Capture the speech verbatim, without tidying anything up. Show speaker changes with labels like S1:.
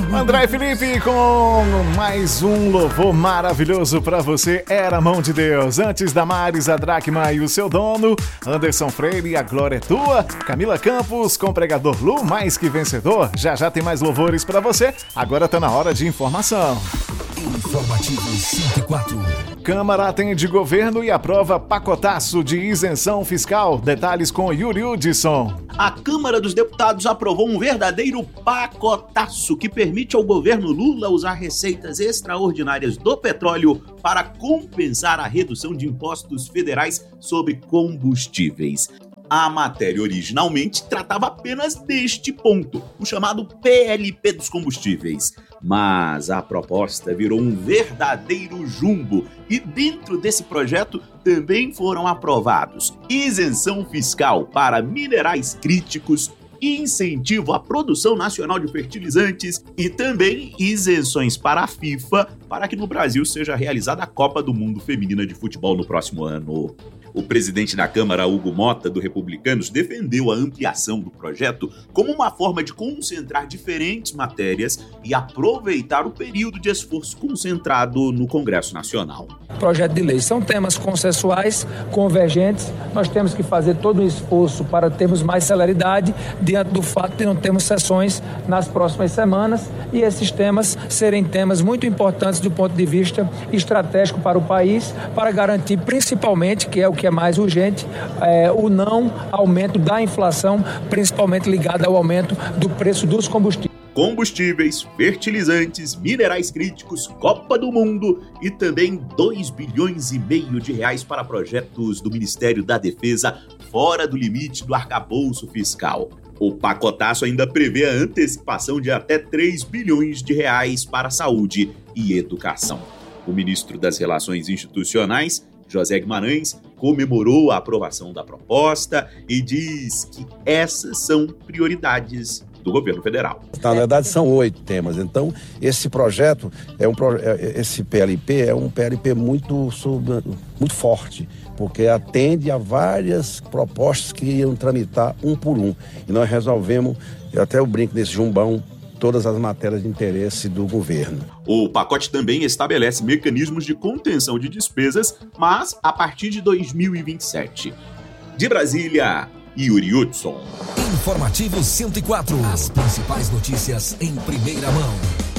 S1: André Felipe com mais um louvor maravilhoso pra você, Era a Mão de Deus. Antes da Maris, a Dracma e o seu dono, Anderson Freire, a Glória é Tua, Camila Campos com Pregador Lu, mais que vencedor. Já já tem mais louvores pra você, agora tá na hora de informação.
S2: Informativo cento e quatro.
S1: Câmara atende governo e aprova pacotaço de isenção fiscal. Detalhes com Yuri Hudson.
S3: A Câmara dos Deputados aprovou um verdadeiro pacotaço que permite ao governo Lula usar receitas extraordinárias do petróleo para compensar a redução de impostos federais sobre combustíveis. A matéria originalmente tratava apenas deste ponto, o chamado P L P dos combustíveis. Mas a proposta virou um verdadeiro jumbo e dentro desse projeto também foram aprovados isenção fiscal para minerais críticos, incentivo à produção nacional de fertilizantes e também isenções para a FIFA para que no Brasil seja realizada a Copa do Mundo Feminina de Futebol no próximo ano. O presidente da Câmara, Hugo Mota, do Republicanos, defendeu a ampliação do projeto como uma forma de concentrar diferentes matérias e aproveitar o período de esforço concentrado no Congresso Nacional.
S4: Projeto de lei são temas consensuais, convergentes. Nós temos que fazer todo o esforço para termos mais celeridade diante do fato de não termos sessões nas próximas semanas e esses temas serem temas muito importantes do ponto de vista estratégico para o país, para garantir principalmente, que é o que é mais urgente, é, o não aumento da inflação, principalmente ligado ao aumento do preço dos combustíveis.
S3: Combustíveis, fertilizantes, minerais críticos, Copa do Mundo e também dois bilhões e meio de reais para projetos do Ministério da Defesa fora do limite do arcabouço fiscal. O pacotaço ainda prevê a antecipação de até três bilhões de reais para saúde e educação. O ministro das Relações Institucionais, José Guimarães, comemorou a aprovação da proposta e diz que essas são prioridades do governo federal.
S5: Na verdade, são oito temas. Então, esse projeto, é um, esse P L P é um P L P muito, muito forte, porque atende a várias propostas que iam tramitar um por um. E nós resolvemos, eu até eu brinco nesse jumbão, todas as matérias de interesse do governo.
S3: O pacote também estabelece mecanismos de contenção de despesas, mas a partir de dois mil e vinte e sete. De Brasília, Yuri Hudson.
S2: Informativo cento e quatro. As principais notícias em primeira mão.